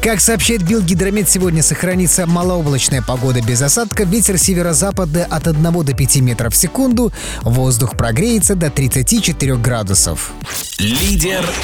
Как сообщает Билгидромет, сегодня сохранится малооблачная погода без осадков, ветер северо-западный от 1 до 5 метров в секунду, воздух прогреется до 34 градусов. Лидер